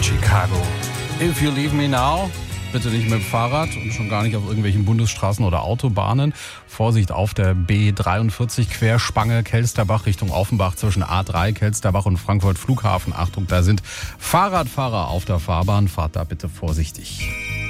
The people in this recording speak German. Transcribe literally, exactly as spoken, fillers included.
Chicago. If you leave me now, bitte nicht mit dem Fahrrad und schon gar nicht auf irgendwelchen Bundesstraßen oder Autobahnen. Vorsicht auf der B dreiundvierzig Querspange Kelsterbach Richtung Offenbach zwischen A drei Kelsterbach und Frankfurt Flughafen. Achtung, da sind Fahrradfahrer auf der Fahrbahn. Fahrt da bitte vorsichtig.